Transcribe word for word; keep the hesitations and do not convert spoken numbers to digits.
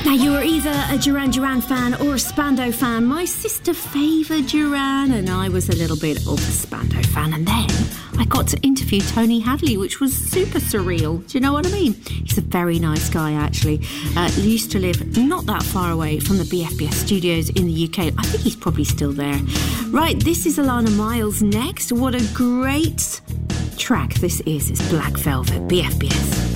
Now, you were either a Duran Duran fan or a Spandau fan. My sister favoured Duran and I was a little bit of a Spandau fan. And then I got to interview Tony Hadley, which was super surreal. Do you know what I mean? He's a very nice guy, actually. Uh, he used to live not that far away from the B F B S studios in the U K. I think he's probably still there. Right, this is Alana Miles next. What a great track this is. It's Black Velvet, B F B S.